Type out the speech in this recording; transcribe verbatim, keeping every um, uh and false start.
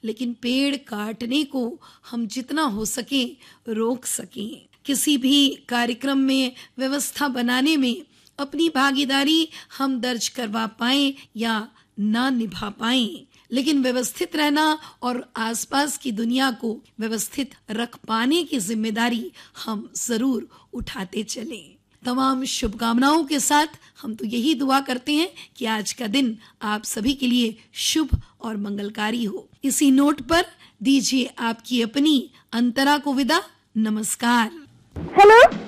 लेकिन पेड़ काटने को हम जितना हो सके रोक सकें। किसी भी कार्यक्रम में व्यवस्था बनाने में अपनी भागीदारी हम दर्ज करवा पाएं या ना निभा पाएं, लेकिन व्यवस्थित रहना और आसपास की दुनिया को व्यवस्थित रख पाने की जिम्मेदारी हम जरूर उठाते चलें। तमाम शुभकामनाओं के साथ हम तो यही दुआ करते हैं कि आज का दिन आप सभी के लिए शुभ और मंगलकारी हो। इसी नोट पर दीजिए आपकी अपनी अंतरा को विदा। नमस्कार। हेलो।